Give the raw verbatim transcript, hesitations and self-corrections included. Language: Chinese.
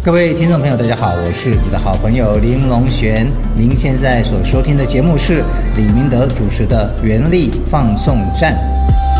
各位听众朋友大家好，我是你的好朋友林龙璇。您现在所收听的节目是李明德主持的原力放送站。